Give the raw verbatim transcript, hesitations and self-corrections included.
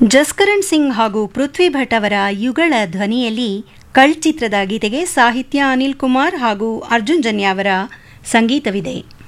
ಜಸ್ಕರಣ್ ಸಿಂಗ್ ಹಾಗೂ ಪೃಥ್ವಿ ಭಟ್ ಅವರ ಯುಗಳ ಧ್ವನಿಯಲ್ಲಿ ಕಳ್ ಚಿತ್ರದ ಗೀತೆಗೆ ಸಾಹಿತ್ಯ ಅನಿಲ್ ಕುಮಾರ್ ಹಾಗೂ ಅರ್ಜುನ್ ಜನ್ಯ ಅವರ ಸಂಗೀತವಿದೆ.